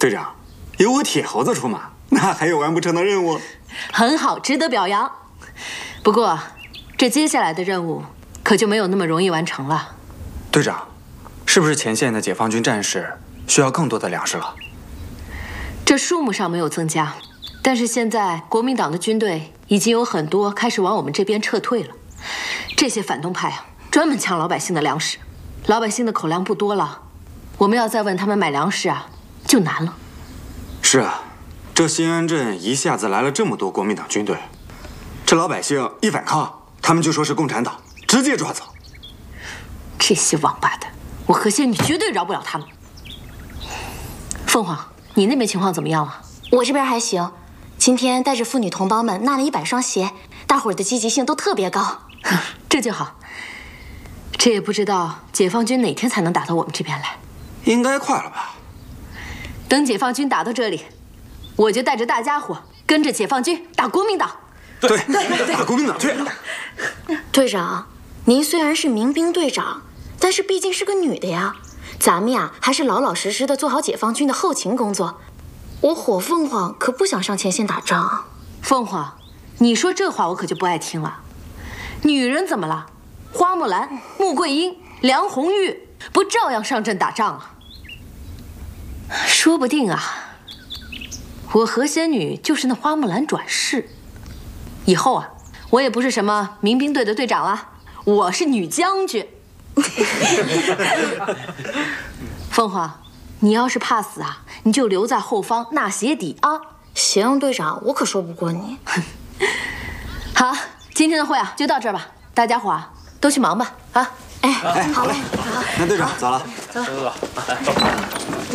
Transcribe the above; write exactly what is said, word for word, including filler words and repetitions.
队长，有我铁猴子出马，那还有完不成的任务？ 很好，值得表扬。不过，这接下来的任务可就没有那么容易完成了。 队长，是不是前线的解放军战士需要更多的粮食了？ 这数目上没有增加，但是现在国民党的军队已经有很多开始往我们这边撤退了。这些反动派啊，专门抢老百姓的粮食，老百姓的口粮不多了，我们要再问他们买粮食啊，就难了。 是啊，这新安镇一下子来了这么多国民党军队，这老百姓一反抗，他们就说是共产党，直接抓走。 这些王八蛋，我何仙女绝对饶不了他们。凤凰，你那边情况怎么样了？ 我这边还行，今天带着妇女同胞们纳了一百双鞋，大伙儿的积极性都特别高。 这就好。这也不知道解放军哪天才能打到我们这边来。 应该快了吧？ 等解放军打到这里，我就带着大家伙跟着解放军打国民党。 对对，打国民党去。 队长，您虽然是民兵队长，但是毕竟是个女的呀。咱们呀，还是老老实实的做好解放军的后勤工作。我火凤凰可不想上前线打仗。 凤凰，你说这话我可就不爱听了。女人怎么了？花木兰、穆桂英、梁红玉不照样上阵打仗啊？说不定啊，我何仙女就是那花木兰转世。以后啊，我也不是什么民兵队的队长了，我是女将军。凤凰，你要是怕死啊，你就留在后方纳鞋底啊。 行，队长，我可说不过你。 好，今天的会啊就到这儿吧，大家伙啊都去忙吧啊。 哎，好嘞， 好，那队长走了， 走了， 走走走，来走。